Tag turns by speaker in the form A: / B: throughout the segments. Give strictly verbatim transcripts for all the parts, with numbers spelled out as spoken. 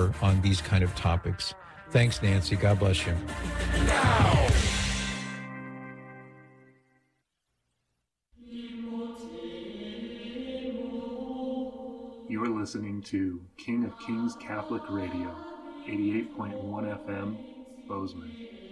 A: more on these kind of topics. Thanks, Nancy. God bless you. Now.
B: You are listening to King of Kings Catholic Radio, eighty-eight point one F M, Bozeman.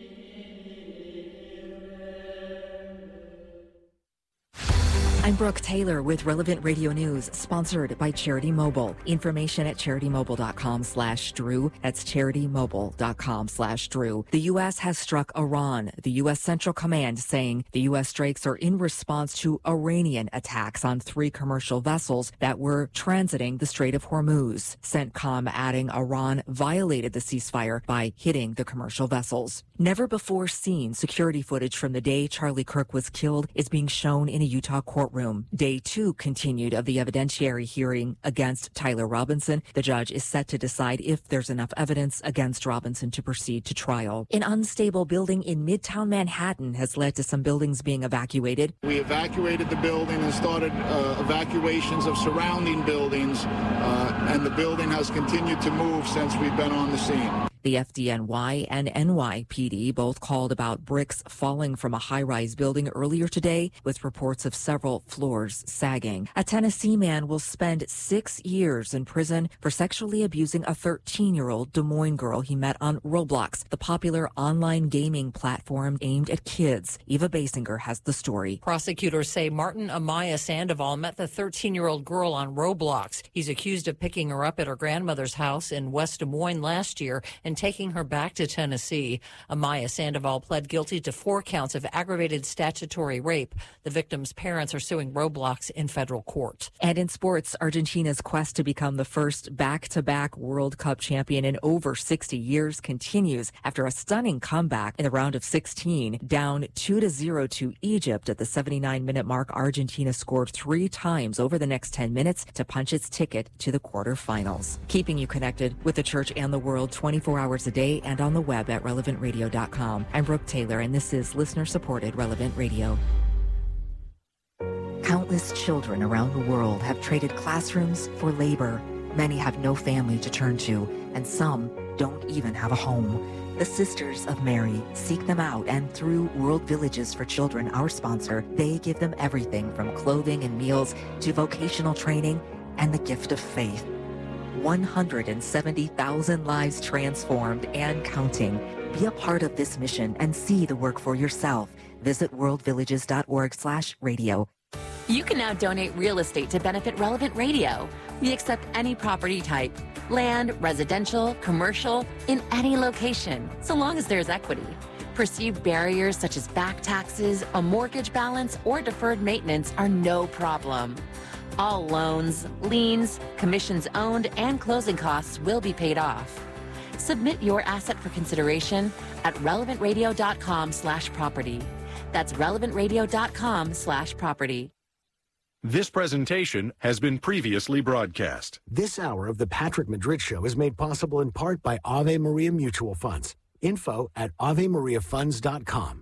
C: I'm Brooke Taylor with Relevant Radio News, sponsored by Charity Mobile. Information at charitymobile.com slash Drew. That's charitymobile.com slash Drew. The U S has struck Iran. The U S Central Command saying the U S strikes are in response to Iranian attacks on three commercial vessels that were transiting the Strait of Hormuz. CENTCOM adding Iran violated the ceasefire by hitting the commercial vessels. Never before seen security footage from the day Charlie Kirk was killed is being shown in a Utah courtroom. Day two continued of the evidentiary hearing against Tyler Robinson. The judge is set to decide if there's enough evidence against Robinson to proceed to trial. An unstable building in Midtown Manhattan has led to some buildings being evacuated.
D: We evacuated the building and started uh, evacuations of surrounding buildings, uh, and the building has continued to move since we've been on the scene.
C: The F D N Y and N Y P D both called about bricks falling from a high-rise building earlier today, with reports of several floors sagging. A Tennessee man will spend six years in prison for sexually abusing a thirteen-year-old Des Moines girl he met on Roblox, the popular online gaming platform aimed at kids. Eva Basinger has the story.
E: Prosecutors say Martin Amaya Sandoval met the thirteen-year-old girl on Roblox. He's accused of picking her up at her grandmother's house in West Des Moines last year and taking her back to Tennessee. Amaya Sandoval pled guilty to four counts of aggravated statutory rape. The victim's parents are suing Roblox in federal court.
C: And in sports, Argentina's quest to become the first back-to-back World Cup champion in over sixty years continues after a stunning comeback in the round of sixteen. Down two to zero to Egypt at the seventy-nine minute mark, Argentina scored three times over the next ten minutes to punch its ticket to the quarterfinals. Keeping you connected with the church and the world twenty-four hours a day and on the web at relevant radio dot com. I'm Brooke Taylor, and this is listener-supported Relevant Radio. Countless children around the world have traded classrooms for labor. Many have no family to turn to, and some don't even have a home. The Sisters of Mary seek them out, and through World Villages for Children, our sponsor, they give them everything from clothing and meals to vocational training and the gift of faith. one hundred seventy thousand lives transformed and counting. Be a part of this mission and see the work for yourself. Visit worldvillages.org slash radio.
F: You can now donate real estate to benefit Relevant Radio. We accept any property type, land, residential, commercial, in any location, so long as there's equity. Perceived barriers such as back taxes, a mortgage balance, or deferred maintenance are no problem. All loans, liens, commissions owned, and closing costs will be paid off. Submit your asset for consideration at relevantradio.com slash property. That's relevantradio.com slash property.
G: This presentation has been previously broadcast.
H: This hour of the Patrick Madrid Show is made possible in part by Ave Maria Mutual Funds. Info at ave maria funds dot com.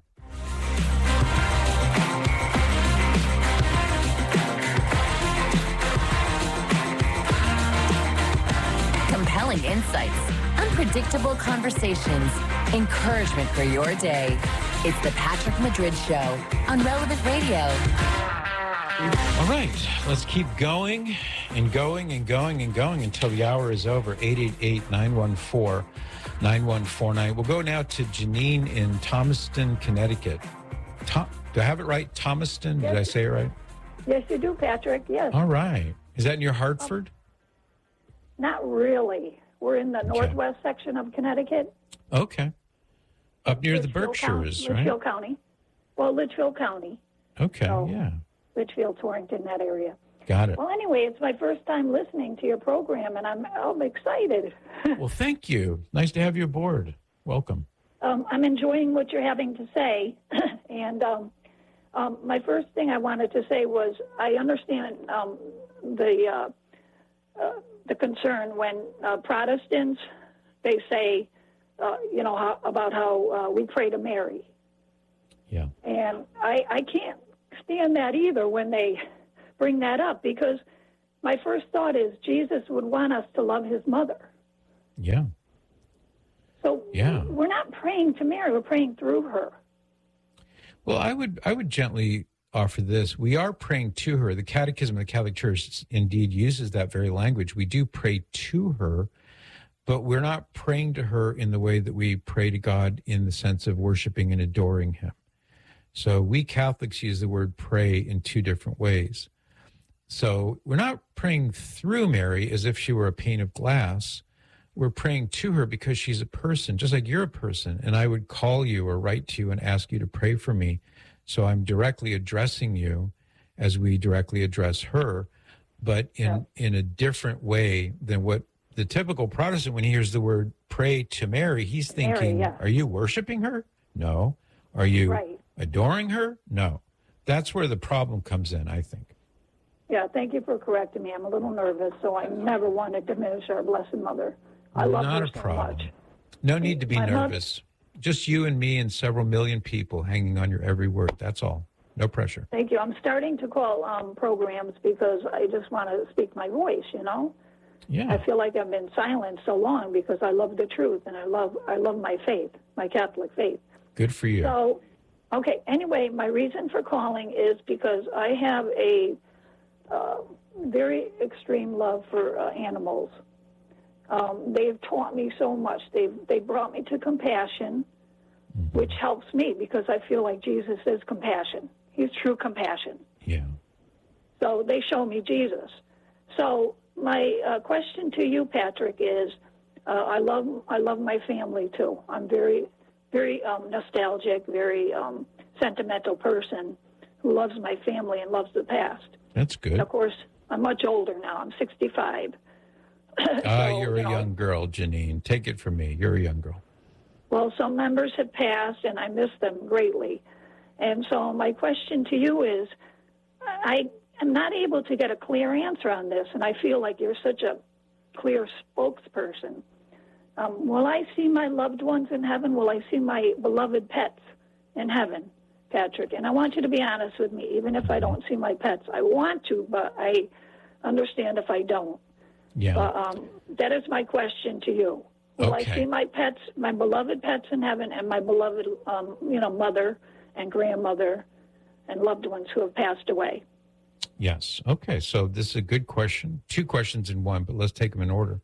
F: Compelling insights, unpredictable conversations, encouragement for your day. It's the Patrick Madrid Show on Relevant Radio.
A: All right, let's keep going and going and going and going until the hour is over. eight eight eight, nine one four, nine one four nine. We'll go now to Janine in Thomaston, Connecticut. Tom, do I have it right? Thomaston? Yes. Did I say it right?
I: Yes, you do, Patrick. Yes.
A: All right. Is that near Hartford?
I: Not really. We're in the okay. northwest section of Connecticut.
A: Okay. Up near
I: Litchfield
A: the Berkshires,
I: County,
A: right?
I: Litchfield County. Well, Litchfield County.
A: Okay,
I: so,
A: yeah.
I: Litchfield, Torrington, that area.
A: Got it.
I: Well, anyway, it's my first time listening to your program, and I'm, I'm excited.
A: Well, thank you. Nice to have you aboard. Welcome.
I: Um, I'm enjoying what you're having to say. and um, um, my first thing I wanted to say was I understand um, the uh, uh, the concern when uh, Protestants, they say, uh, you know, how, about how uh, we pray to Mary.
A: Yeah.
I: And I, I can't stand that either when they bring that up, because my first thought is Jesus would want us to love his mother.
A: Yeah.
I: So
A: yeah.
I: we're not praying to Mary, we're praying through her.
A: Well, I would I would gently offer this. We are praying to her. The Catechism of the Catholic Church indeed uses that very language. We do pray to her, but we're not praying to her in the way that we pray to God in the sense of worshiping and adoring him. So we Catholics use the word pray in two different ways. So we're not praying through Mary as if she were a pane of glass. We're praying to her because she's a person, just like you're a person. And I would call you or write to you and ask you to pray for me. So I'm directly addressing you as we directly address her, but in, yeah. in a different way than what the typical Protestant, when he hears the word pray to Mary, he's thinking, Mary, yeah. Are you worshiping her? No. Are you right. adoring her? No. That's where the problem comes in, I think.
I: Yeah, thank you for correcting me. I'm a little nervous, so I never want to diminish our Blessed Mother. I love
A: Not
I: her
A: a
I: so
A: problem.
I: much.
A: No need to be
I: My
A: nervous. Mother, Just you and me and several million people hanging on your every word. That's all. No pressure.
I: Thank you. I'm starting to call um, programs because I just want to speak my voice, you know?
A: Yeah.
I: I feel like I've been silent so long because I love the truth and I love I love my faith, my Catholic faith.
A: Good for you.
I: So, okay, anyway, my reason for calling is because I have a uh, very extreme love for uh, animals. Um, they've taught me so much. They've they brought me to compassion, mm-hmm. which helps me because I feel like Jesus is compassion. He's true compassion.
A: Yeah.
I: So they show me Jesus. So my uh, question to you, Patrick, is uh, I love I love my family too. I'm very very um, nostalgic, very um, sentimental person who loves my family and loves the past.
A: That's good.
I: And of course, I'm much older now. I'm sixty-five.
A: Ah,
I: so,
A: you're
I: you
A: a
I: know,
A: young girl, Janine. Take it from me. You're a young girl.
I: Well, some members have passed, and I miss them greatly. And so my question to you is, I am not able to get a clear answer on this, and I feel like you're such a clear spokesperson. Um, will I see my loved ones in heaven? Will I see my beloved pets in heaven, Patrick? And I want you to be honest with me, even if I don't see my pets. I want to, but I understand if I don't.
A: Yeah.
I: But, um, that is my question to you. Will
A: okay.
I: I see my pets, my beloved pets in heaven, and my beloved, um, you know, mother and grandmother and loved ones who have passed away?
A: Yes. Okay. So this is a good question. Two questions in one, but let's take them in order.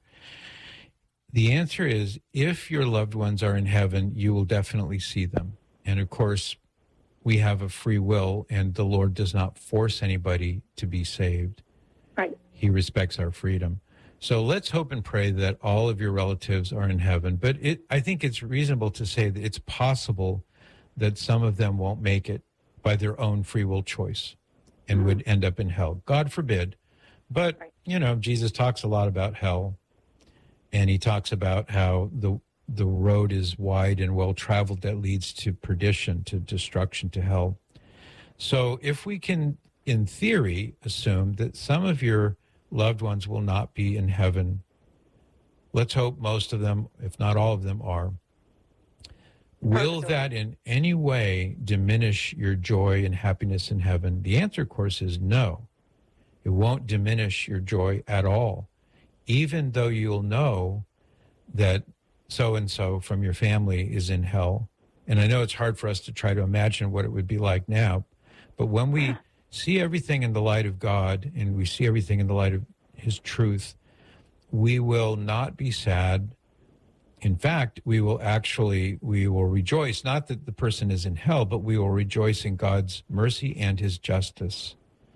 A: The answer is, if your loved ones are in heaven, you will definitely see them. And of course, we have a free will, and the Lord does not force anybody to be saved.
I: Right.
A: He respects our freedom. So let's hope and pray that all of your relatives are in heaven. But it, I think it's reasonable to say that it's possible that some of them won't make it by their own free will choice and mm-hmm. would end up in hell. God forbid. But, right. you know, Jesus talks a lot about hell, and he talks about how the the road is wide and well-traveled that leads to perdition, to destruction, to hell. So if we can, in theory, assume that some of your loved ones will not be in heaven, let's hope most of them, if not all of them, are. Will that in any way diminish your joy and happiness in heaven? The answer, of course, is no. It won't diminish your joy at all, even though you'll know that so-and-so from your family is in hell. And I know it's hard for us to try to imagine what it would be like now, but when we see everything in the light of God and we see everything in the light of his truth, we will not be sad. In fact, we will actually, we will rejoice, not that the person is in hell, but we will rejoice in God's mercy and his justice.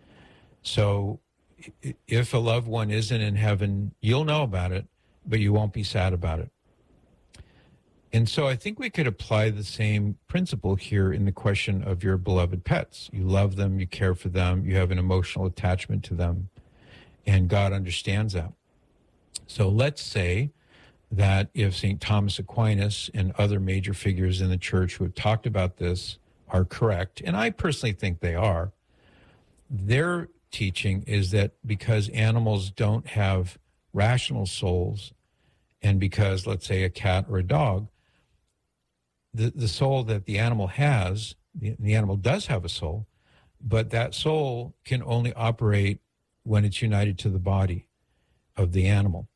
A: So if a loved one isn't in heaven, you'll know about it, but you won't be sad about it. And so I think we could apply the same principle here in the question of your beloved pets. You love them, you care for them, you have an emotional attachment to them, and God understands that. So let's say that if Saint Thomas Aquinas and other major figures in the church who have talked about this are correct, and I personally think they are, their teaching is that because animals don't have rational souls, and because, let's say, a cat or a dog, the, the soul that the animal has, the, the animal does have a soul, but that soul can only operate when it's united to the body of the animal.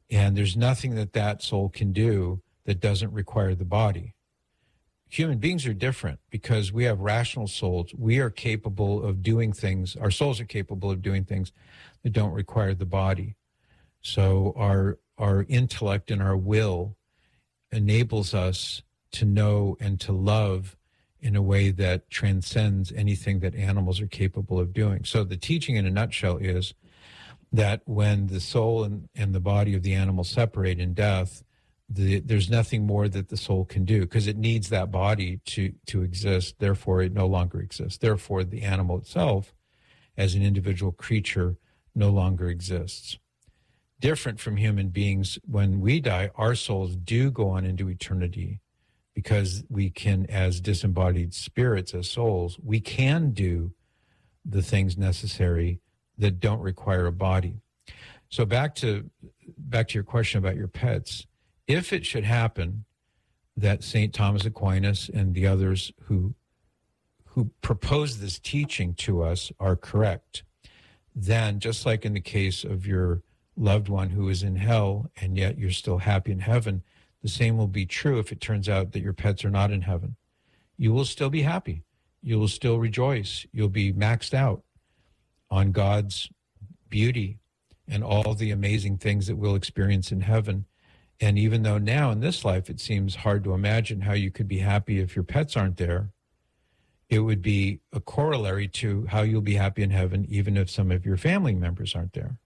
A: And there's nothing that that soul can do that doesn't require the body. Human beings are different because we have rational souls. We are capable of doing things. Our souls are capable of doing things that don't require the body. So our our intellect and our will enables us to know and to love in a way that transcends anything that animals are capable of doing. So the teaching in a nutshell is that when the soul and, and the body of the animal separate in death, the, there's nothing more that the soul can do because it needs that body to, to exist. Therefore, it no longer exists. Therefore, the animal itself, as an individual creature, no longer exists. Different from human beings, when we die, our souls do go on into eternity because we can, as disembodied spirits, as souls, we can do the things necessary that don't require a body. So back to back to your question about your pets. If it should happen that Saint Thomas Aquinas and the others who who propose this teaching to us are correct, then just like in the case of your loved one who is in hell and yet you're still happy in heaven, the same will be true if it turns out that your pets are not in heaven. You will still be happy. You will still rejoice. You'll be maxed out on God's beauty and all the amazing things that we'll experience in heaven. And even though now in this life it seems hard to imagine how you could be happy if your pets aren't there, it would be a corollary to how you'll be happy in heaven even if some of your family members aren't there.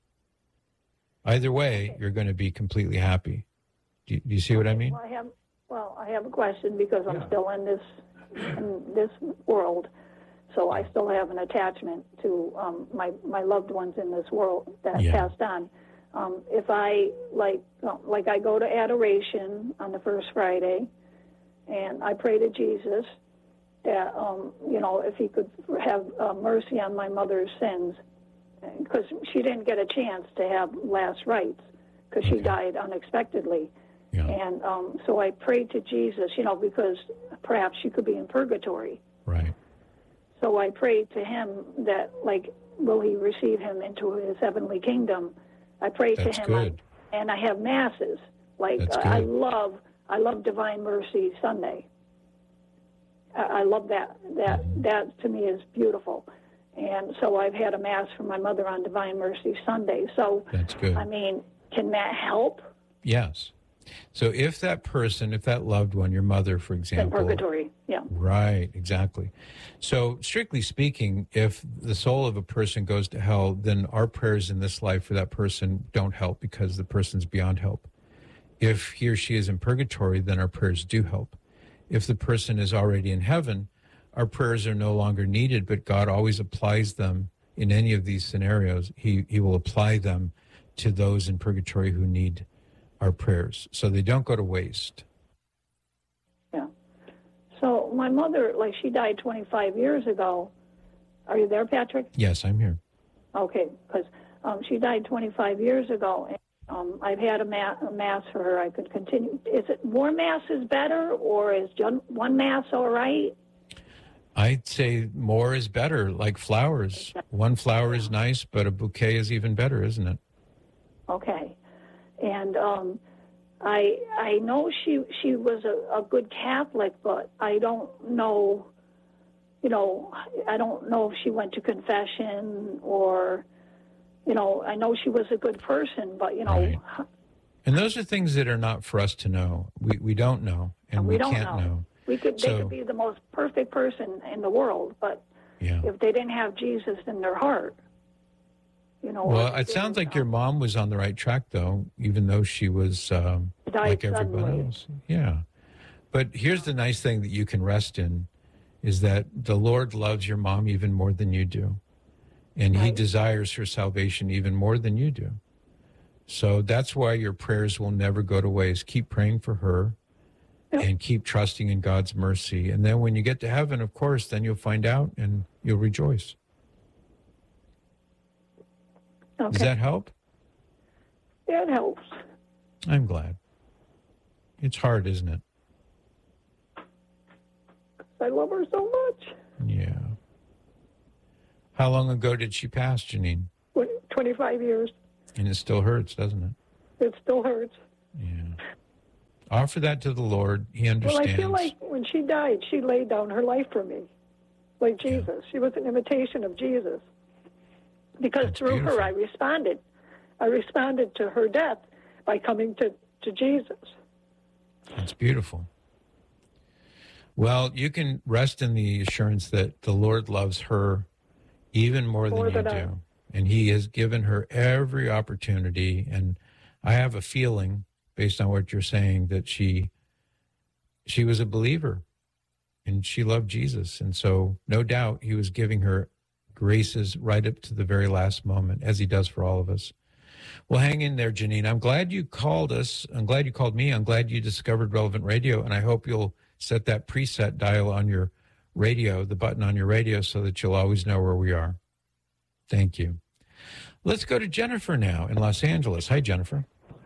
A: Either way, you're going to be completely happy. Do you, do you see what I mean?
I: Well, I have, well, I have a question because I'm
A: Yeah.
I: still in this in this world, so I still have an attachment to um, my my loved ones in this world that
A: Yeah.
I: passed on. Um, if I like uh, like I go to adoration on the first Friday, and I pray to Jesus that um, you know if he could have uh, mercy on my mother's sins, because she didn't get a chance to have last rites because she
A: Okay.
I: died unexpectedly.
A: Yeah.
I: And um, so I prayed to Jesus, you know, because perhaps she could be in purgatory.
A: Right.
I: So I prayed to him that, like, will he receive him into his heavenly kingdom? I prayed
A: That's
I: to him,
A: good.
I: I, and I have masses. Like
A: That's
I: uh, I
A: good.
I: love, I love Divine Mercy Sunday. I, I love that. That
A: Mm-hmm.
I: that to me is beautiful. And so I've had a mass for my mother on Divine Mercy Sunday. So
A: That's good.
I: I mean, can that help?
A: Yes. So if that person, if that loved one, your mother, for
I: In
A: example.
I: purgatory, yeah.
A: Right, exactly. So strictly speaking, if the soul of a person goes to hell, then our prayers in this life for that person don't help because the person's beyond help. If he or she is in purgatory, then our prayers do help. If the person is already in heaven, our prayers are no longer needed, but God always applies them in any of these scenarios. He, he will apply them to those in purgatory who need our prayers, so they don't go to waste.
I: Yeah. So my mother, like, she died twenty-five years ago. Are you there, Patrick?
A: Yes, I'm here.
I: Okay, because um, she died twenty-five years ago, and um, I've had a, ma- a mass for her. I could continue. Is it more masses better, or is just one mass all right?
A: I'd say more is better, like flowers. One flower is nice, but a bouquet is even better, isn't it?
I: Okay. And um, I I know she she was a, a good Catholic, but I don't know, you know, I don't know if she went to confession or, you know, I know she was a good person, but, you know.
A: Right. And those are things that are not for us to know. We we don't know, and we,
I: we don't
A: can't
I: know.
A: know.
I: We could they
A: So-
I: could be the most perfect person in the world, but
A: Yeah.
I: if they didn't have Jesus in their heart, you know.
A: Well,
I: or
A: it sounds
I: they-
A: like your mom was on the right track, though, even though she was um,
I: Died
A: like everyone
I: suddenly.
A: else. Yeah. But here's the nice thing that you can rest in is that the Lord loves your mom even more than you do. And he
I: Right.
A: desires her salvation even more than you do. So that's why your prayers will never go to waste. Keep praying for her
I: Yep.
A: and keep trusting in God's mercy. And then when you get to heaven, of course, then you'll find out and you'll rejoice.
I: Okay.
A: Does that help?
I: Yeah, it helps.
A: I'm glad. It's hard, isn't it?
I: I love her so much.
A: Yeah. How long ago did she pass, Janine?
I: What, twenty-five years.
A: And it still hurts, doesn't it?
I: It still hurts.
A: Yeah. Offer that to the Lord. He understands.
I: Well, I feel like when she died, she laid down her life for me, like Jesus. Yeah. She was an imitation of Jesus. Because
A: That's
I: through
A: beautiful.
I: her, I responded. I responded to her death by coming to, to Jesus.
A: That's beautiful. Well, you can rest in the assurance that the Lord loves her even more,
I: More
A: than
I: than
A: you
I: I.
A: do. And he has given her every opportunity. And I have a feeling, based on what you're saying, that she she was a believer and she loved Jesus. And so no doubt he was giving her graces right up to the very last moment, as he does for all of us. Well, hang in there, Janine. I'm glad you called us. I'm glad you called me. I'm glad you discovered Relevant Radio, and I hope you'll set that preset dial on your radio, the button on your radio, so that you'll always know where we are. Thank you. Let's go to Jennifer now in Los Angeles. Hi, Jennifer.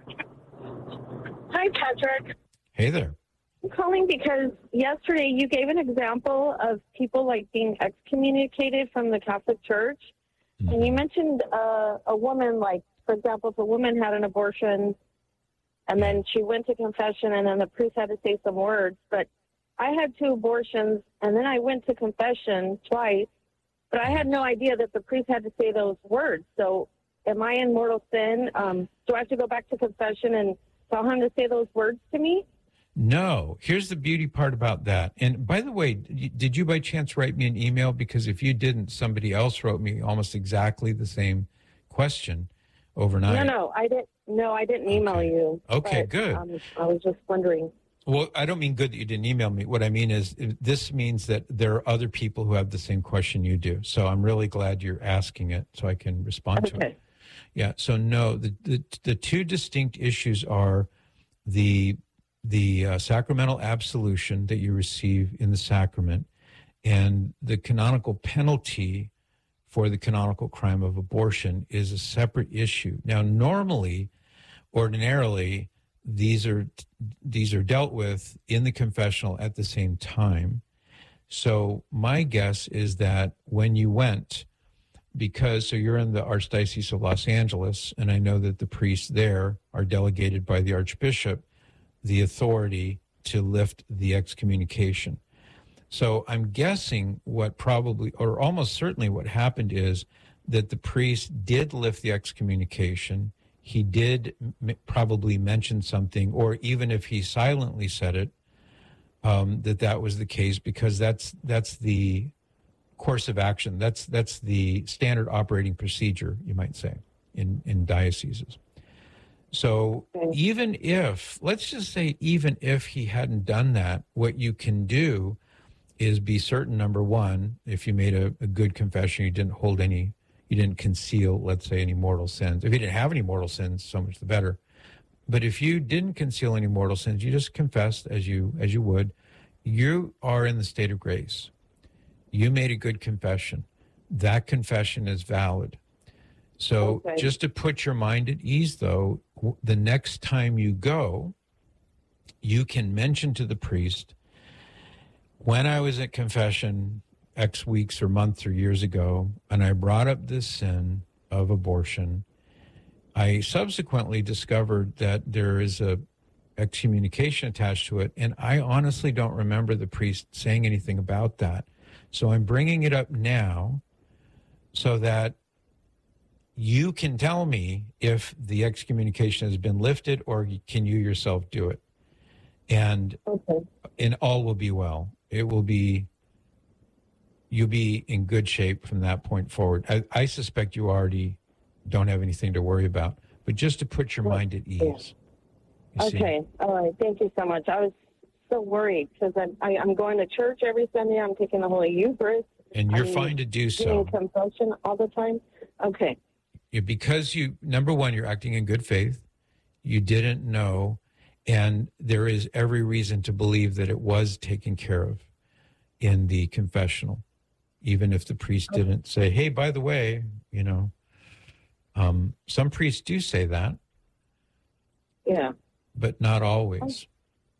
J: Hi, Patrick.
A: Hey there.
J: I'm calling because yesterday you gave an example of people like being excommunicated from the Catholic Church. Mm-hmm. And you mentioned uh, a woman, like, for example, if a woman had an abortion and then she went to confession and then the priest had to say some words. But I had two abortions and then I went to confession twice, but I had no idea that the priest had to say those words. So am I in mortal sin? Um, do I have to go back to confession and tell him to say those words to me?
A: No. Here's the beauty part about that. And by the way, did you by chance write me an email? Because if you didn't, somebody else wrote me almost exactly the same question overnight.
J: No, no, I didn't. No, I didn't email
A: okay.
J: you.
A: Okay,
J: but,
A: good.
J: Um, I was just wondering.
A: Well, I don't mean good that you didn't email me. What I mean is this means that there are other people who have the same question you do. So I'm really glad you're asking it so I can respond
J: okay.
A: to it. Yeah. So no, the, the, the two distinct issues are the the uh, sacramental absolution that you receive in the sacrament and the canonical penalty for the canonical crime of abortion is a separate issue. Now, normally, ordinarily, these are these are dealt with in the confessional at the same time. So my guess is that when you went, because so you're in the Archdiocese of Los Angeles, and I know that the priests there are delegated by the Archbishop the authority to lift the excommunication. So I'm guessing what probably, or almost certainly what happened is that the priest did lift the excommunication. He did m- probably mention something, or even if he silently said it, um, that that was the case, because that's that's the course of action. That's that's the standard operating procedure, you might say, in, in dioceses. So even if, let's just say, even if he hadn't done that, what you can do is be certain, number one, if you made a, a good confession, you didn't hold any, you didn't conceal, let's say, any mortal sins. If you didn't have any mortal sins, so much the better. But if you didn't conceal any mortal sins, you just confessed as you as you would, you are in the state of grace. You made a good confession. That confession is valid. So okay. Just to put your mind at ease, though, the next time you go, you can mention to the priest, when I was at confession X weeks or months or years ago, and I brought up this sin of abortion, I subsequently discovered that there is a excommunication attached to it, and I honestly don't remember the priest saying anything about that. So I'm bringing it up now so that you can tell me if the excommunication has been lifted, or can you yourself do it? And, okay. and all will be well. It will be, you'll be in good shape from that point forward. I, I suspect you already don't have anything to worry about, but just to put your mind at ease.
J: Okay. See? All right. Thank you so much. I was so worried because I'm, I, I'm going to church every Sunday. I'm taking the Holy Eucharist.
A: And you're
J: I'm
A: fine to do so.
J: Doing confession all the time. Okay.
A: Because you, number one, you're acting in good faith. You didn't know, and there is every reason to believe that it was taken care of in the confessional, even if the priest okay. didn't say, hey, by the way, you know, um, some priests do say that.
J: Yeah.
A: But not always.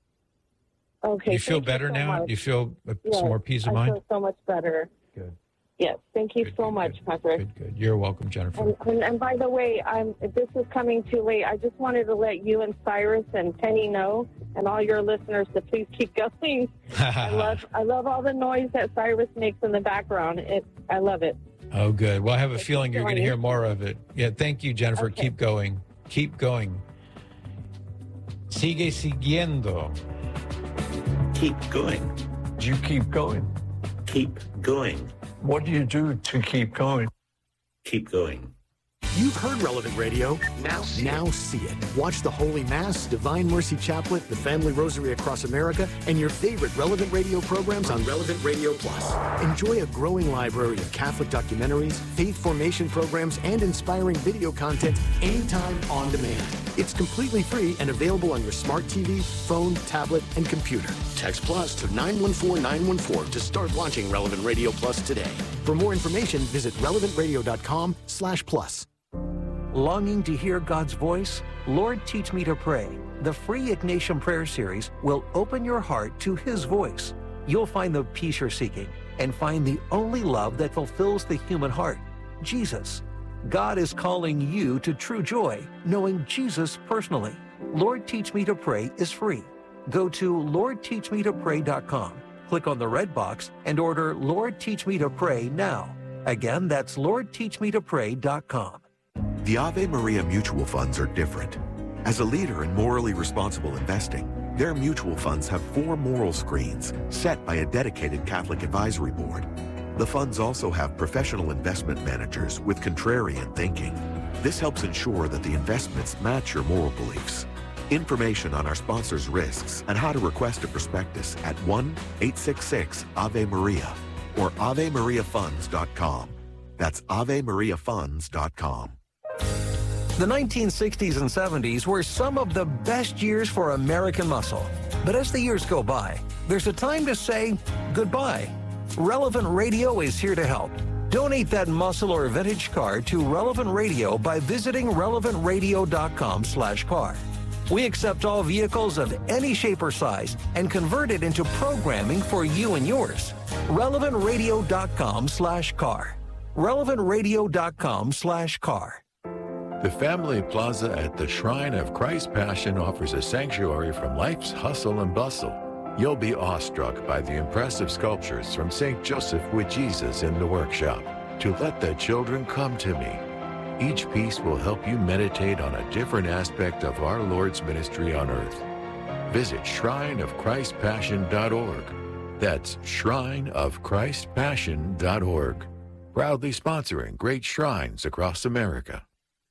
J: Okay.
A: Do you feel better
J: you so
A: now?
J: Much.
A: Do you feel
J: yes,
A: some more peace of
J: I
A: mind?
J: I feel so much better.
A: Good.
J: Yes, thank you
A: Good,
J: so
A: good,
J: much,
A: good.
J: Patrick.
A: Good, good. You're welcome, Jennifer.
J: And, and, and by the way, I'm, if this is coming too late, I just wanted to let you and Cyrus and Penny know, and all your listeners, to please keep going. I love I love all the noise that Cyrus makes in the background. It I love it.
A: Oh, good. Well, I have a
J: Keep
A: feeling you're going to
J: going.
A: hear more of it. Yeah, thank you, Jennifer.
J: Okay.
A: Keep going. Keep going. Sigue siguiendo.
K: Keep going.
L: You keep going.
K: Keep going.
L: What do you do to keep going?
K: Keep going.
H: You've heard Relevant Radio.
K: Now see
H: Now see it. Watch the Holy Mass, Divine Mercy Chaplet, the Family Rosary Across America, and your favorite Relevant Radio programs on Relevant Radio Plus. Enjoy a growing library of Catholic documentaries, faith formation programs, and inspiring video content anytime on demand. It's completely free and available on your smart T V, phone, tablet, and computer. Text Plus to nine one four nine one four to start watching Relevant Radio Plus today. For more information, visit relevant radio dot com slash plus.
M: Longing to hear God's voice? Lord, Teach Me to Pray. The free Ignatian Prayer Series will open your heart to His voice. You'll find the peace you're seeking and find the only love that fulfills the human heart, Jesus. God is calling you to true joy, knowing Jesus personally. Lord, Teach Me to Pray is free. Go to lord teach me to pray dot com, click on the red box, and order Lord, Teach Me to Pray now. Again, that's lord teach me to pray dot com.
N: The Ave Maria mutual funds are different. As a leader in morally responsible investing, their mutual funds have four moral screens set by a dedicated Catholic advisory board. The funds also have professional investment managers with contrarian thinking. This helps ensure that the investments match your moral beliefs. Information on our sponsors' risks and how to request a prospectus at one eight six six Ave Maria or ave maria funds dot com. That's ave maria funds dot com.
M: The nineteen sixties and seventies were some of the best years for American muscle. But as the years go by, there's a time to say goodbye. Relevant Radio is here to help. Donate that muscle or vintage car to Relevant Radio by visiting relevant radio dot com slash car. We accept all vehicles of any shape or size and convert it into programming for you and yours. relevant radio dot com slash car. relevant radio dot com slash car.
O: The Family Plaza at the Shrine of Christ's Passion offers a sanctuary from life's hustle and bustle. You'll be awestruck by the impressive sculptures from Saint Joseph with Jesus in the workshop. To Let the Children Come to Me. Each piece will help you meditate on a different aspect of our Lord's ministry on earth. Visit shrine of christ passion dot org. That's shrine of christ passion dot org. Proudly sponsoring great shrines across America.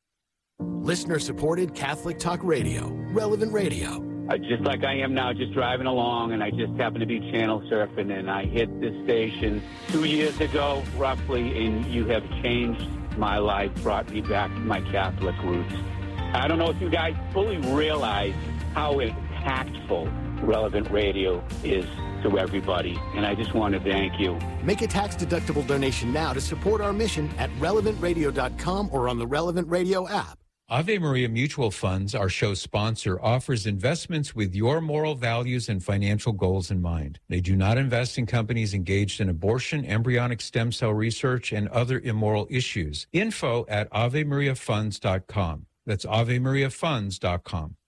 H: Listener-supported Catholic Talk Radio, Relevant Radio.
P: Uh, just like I am now, just driving along, and I just happened to be channel surfing, and I hit this station two years ago, roughly, and you have changed my life, brought me back to my Catholic roots. I don't know if you guys fully realize how impactful Relevant Radio is to everybody, and I just want to thank you.
H: Make a tax-deductible donation now to support our mission at relevant radio dot com or on the Relevant Radio app.
A: Ave Maria Mutual Funds, our show sponsor, offers investments with your moral values and financial goals in mind. They do not invest in companies engaged in abortion, embryonic stem cell research, and other immoral issues. Info at ave maria funds dot com. That's ave maria funds dot com.